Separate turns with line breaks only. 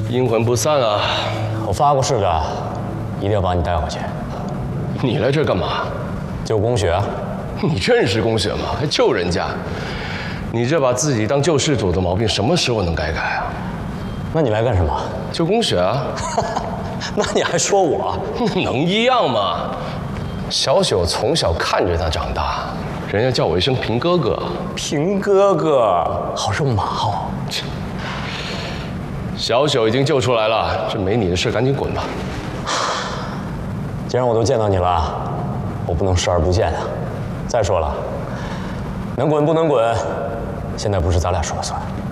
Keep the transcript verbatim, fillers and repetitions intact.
阴魂不散啊！
我发过誓的，一定要把你带回去。
你来这儿干嘛？
救宫雪。
你认识宫雪吗？还救人家？你这把自己当救世主的毛病，什么时候能改改啊？
那你来干什么？
救宫雪啊！
那你还说我？
能一样吗？小九从小看着他长大，人家叫我一声平哥哥。
平哥哥，好肉麻哦。
小九已经救出来了，这没你的事，赶紧滚吧。
既然我都见到你了，我不能视而不见啊。再说了，能滚不能滚，现在不是咱俩说了算。